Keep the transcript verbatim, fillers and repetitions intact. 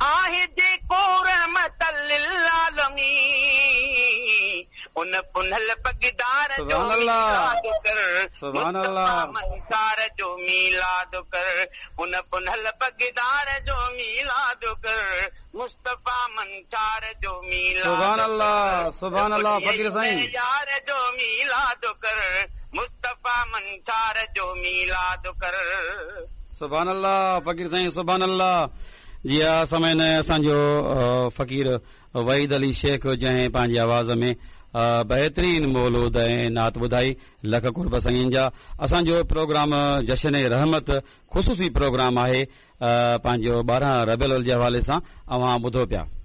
आहे जेको रहमत लिल आलमीन उन पुनल पगदार जो मीलाद कर सुभान अल्लाह मंसार जो मीलाद कर उन पुनल पगदार जो मीलाद कर मुस्तफा मंसार जो मीलाद सुभान अल्लाह सुभान अल्लाह फकीर साईं यार जो मीलाद कर मुस्तफा मंसार जो मीलाद कर सुभान अल्लाह फकीर साईं सुभान अल्लाह। जी हा समय न असांजो फ़क़ीर वहीद अली शेख जंहिं पंहिंजी आवाज़ में बहितरीन मौलूद ऐं नात ॿुधाई लख कुर्ब साईं जा। असांजो प्रोग्राम जशन ए रहमत ख़ुसूसी प्रोग्राम आहे पंहिंजो ॿारहं रबियुल अव्वल जे हवाले सां अवां ॿुधो पिया।